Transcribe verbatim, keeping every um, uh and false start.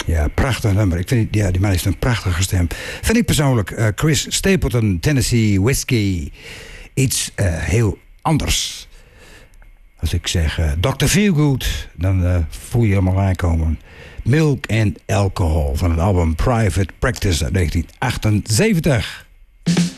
Ja, prachtig nummer. Ik vind, ja, die man heeft een prachtige stem. Vind ik persoonlijk. Uh, Chris Stapleton, Tennessee Whiskey. Iets uh, heel anders. Als ik zeg uh, dokter Feelgood, dan uh, voel je helemaal aankomen. Milk and Alcohol van het album Private Practice uit negentien achtenzeventig.